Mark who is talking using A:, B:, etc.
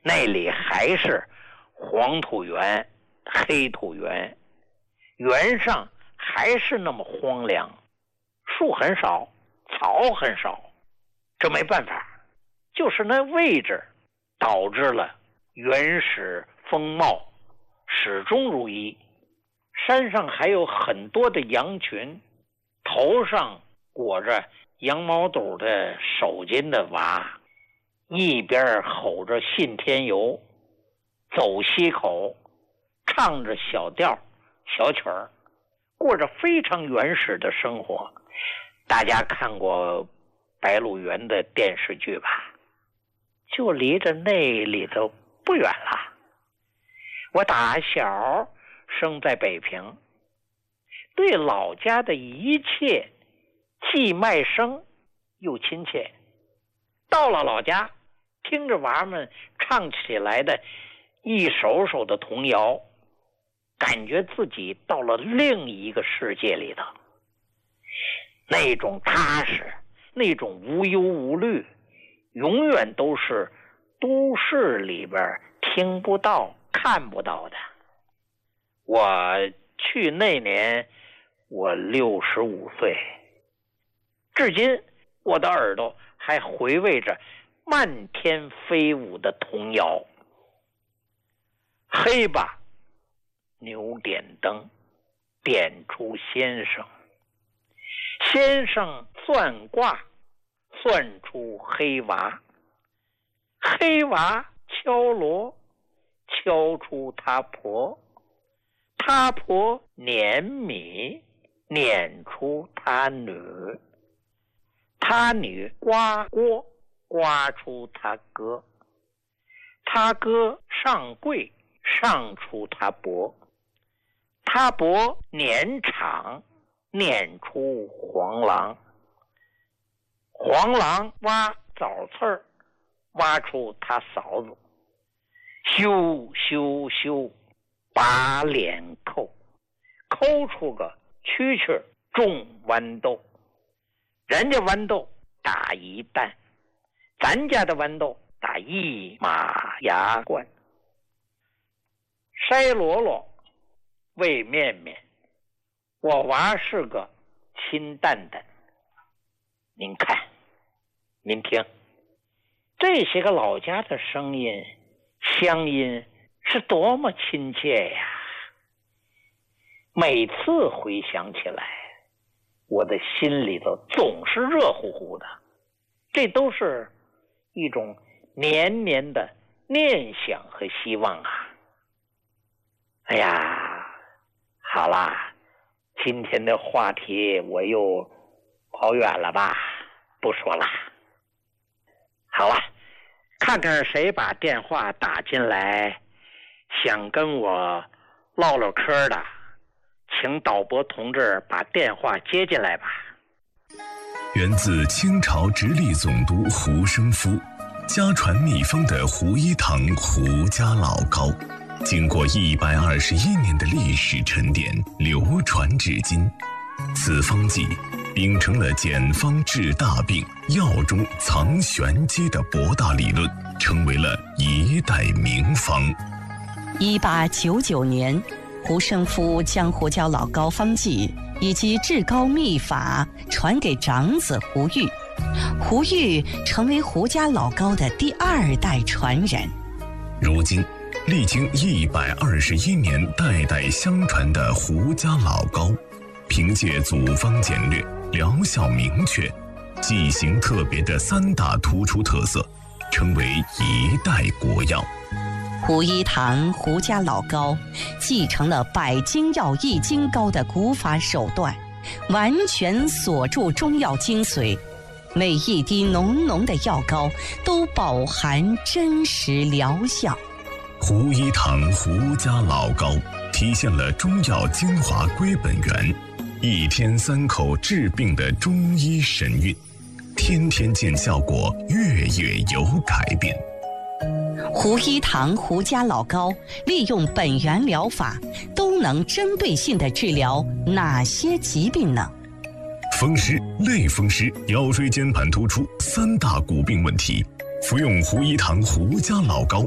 A: 那里还是黄土原、黑土原，原上还是那么荒凉，树很少，草很少。这没办法，就是那位置导致了原始风貌始终如一。山上还有很多的羊群，头上裹着羊毛肚的手巾的娃，一边吼着信天游，走溪口，唱着小调小曲儿，过着非常原始的生活。大家看过白鹿原的电视剧吧？就离着那里头不远了。我打小生在北平，对老家的一切既陌生又亲切。到了老家，听着娃们唱起来的一首首的童谣，感觉自己到了另一个世界里头。那种踏实，那种无忧无虑，永远都是都市里边听不到看不到的。我去那年我65岁，至今我的耳朵还回味着漫天飞舞的童谣。黑吧，牛点灯，点出先生，先生算卦，算出黑娃，黑娃敲锣，敲出他婆，他婆碾米，碾出他女，他女刮锅，刮出他哥，他哥上柜，上出他伯，他伯撵场，撵出黄狼，黄狼挖枣刺儿，挖出他嫂子，咻咻咻，把脸抠，抠出个蛐蛐种豌豆。人家豌豆打一担，咱家的豌豆打一马牙罐。筛箩箩，喂面面，我娃是个亲蛋蛋。您看，您听，这些个老家的声音乡音是多么亲切呀！每次回想起来，我的心里头总是热乎乎的。这都是一种年年的念想和希望啊！哎呀，好啦，今天的话题我又跑远了吧，不说了。好了，看看谁把电话打进来，想跟我唠唠嗑的，请导播同志把电话接进来吧。
B: 源自清朝直隶总督胡生夫，家传秘方的胡一堂胡家老膏，经过121年的历史沉淀，流传至今。此方剂秉承了简方治大病、药中藏玄机的博大理论，成为了一代名方。
C: 1899年，胡生夫将胡椒老膏方剂以及治膏秘法传给长子胡玉，胡玉成为胡家老膏的第2代传人。
B: 如今历经121年代代相传的胡家老膏，凭借组方简略、疗效明确、剂型特别的3大突出特色，成为一代国药。
C: 胡一堂胡家老膏继承了百金药易筋膏的古法手段，完全锁住中药精髓，每一滴浓浓的药膏都饱含真实疗效。
B: 胡一堂胡家老膏体现了中药精华归本源，一天3口治病的中医神韵，天天见效果，月月有改变。
C: 胡一堂胡家老膏利用本源疗法，都能针对性地治疗哪些疾病呢？
B: 风湿、类风湿、腰椎间盘突出3大骨病问题，服用胡一堂胡家老膏